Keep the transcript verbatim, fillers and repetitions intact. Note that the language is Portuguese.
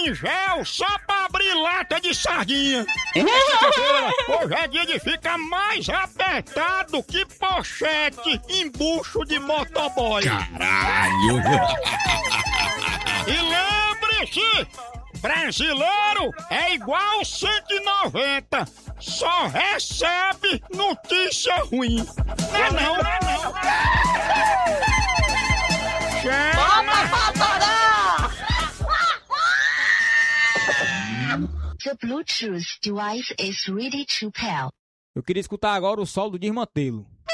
em gel só pra abrir lata de sardinha. Hoje é dia de ficar mais apertado que pochete em bucho de motoboy. Caralho! E lembre-se, brasileiro é igual cento e noventa, só recebe notícia ruim. Não é não, não é não. Chama! The Bluetooth device is ready to pair. Eu queria escutar agora o solo do Desmantelo.